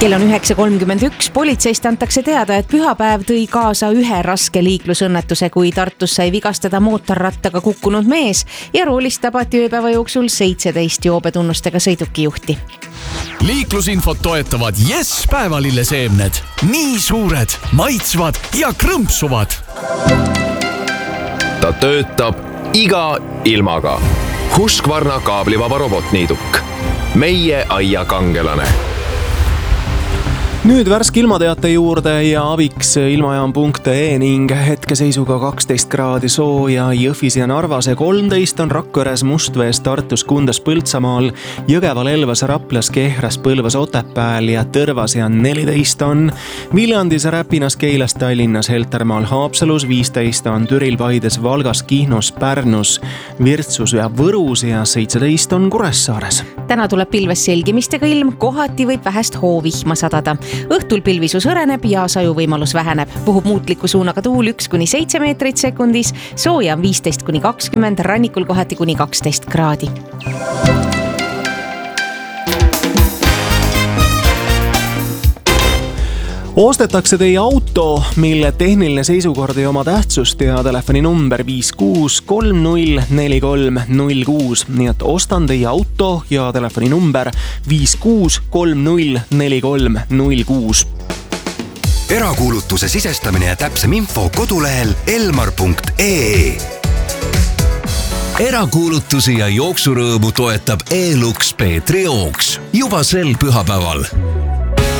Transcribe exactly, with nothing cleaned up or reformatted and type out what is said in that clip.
Kell on üheksa kolmkümmend üks, politseist antakse teada, et pühapäev tõi kaasa ühe raske liiklusõnnetuse, kui Tartus sai vigastada mootorrattaga kukkunud mees ja roolist tabati ööpäeva jooksul seitseteist joobetunnustega sõidukijuhti. Liiklusinfot toetavad Yes päevalilleseemned. Nii suured, maitsvad ja krõmpsuvad. Ta töötab iga ilmaga. Husqvarna kaablivaba robotniiduk. Meie aia kangelane. Nüüd värske ilmateate juurde ja abiks ilmajaam punkt ee ning hetkeseisuga kaksteist kraadi sooja Jõhvis ja Narvas ja kolmteist on Rakveres, Mustvees, Tartus, Kundas, Põltsamaal, Jõgeval, Elvas, Raplas, Kehras, Põlvas, Otepääl ja Tõrvas ja neliteist on Viljandis, Räpinas, Keilas, Tallinnas, Heltermaal, Haapsalus, viisteist on Türil, Paides, Valgas, Kihnus, Pärnus, Virtsus ja Võrus ja seitseteist on Kuressaares. Täna tuleb pilves selgimistega ilm, kohati võib vähest hoovihma sadada. Õhtul pilvisus õreneb ja sajuvõimalus väheneb. Puhub muutliku suunaga tuul üks kuni seitse meetrit sekundis, sooja on viisteist kuni kakskümmend, rannikul kohati kuni kaksteist kraadi. Ostetakse teie auto, mille tehniline seisukord ei oma tähtsust ja telefoni number viis kuus kolm null neli kolm null kuus. Nii et ostan teie auto ja telefoni number viis kuus kolm null neli kolm null kuus. Erakuulutuse sisestamine ja täpsem info kodulehel elmar punkt ee. Erakuulutusi ja jooksurõõmu toetab E-Lux Peetri jooks juba sel pühapäeval.